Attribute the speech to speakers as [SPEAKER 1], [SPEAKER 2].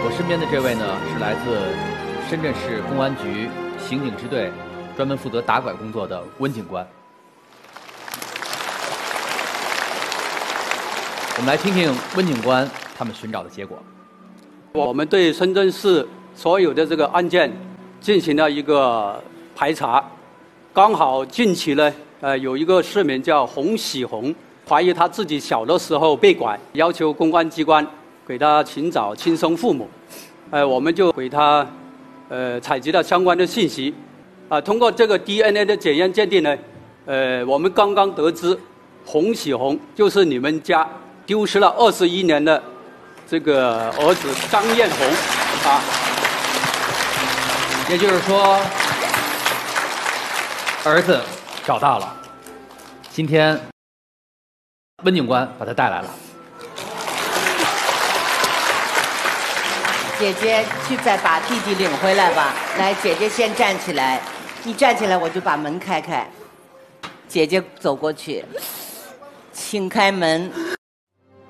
[SPEAKER 1] 我身边的这位呢，是来自深圳市公安局刑警支队，专门负责打拐工作的温警官。我们来听听温警官他们寻找的结果。
[SPEAKER 2] 我们对深圳市所有的这个案件进行了一个排查，刚好近期呢，有一个市民叫洪喜红，怀疑他自己小的时候被拐，要求公安机关给他寻找亲生父母，我们就给他采集了相关的信息，通过这个 DNA 的检验鉴定呢，我们刚刚得知洪喜红就是你们家丢失了21年的这个儿子张艳红啊，
[SPEAKER 1] 也就是说，儿子找到了，今天温警官把他带来了。
[SPEAKER 3] 姐姐去再把弟弟领回来吧。来，姐姐先站起来，你站起来我就把门开开。姐姐走过去，请开门。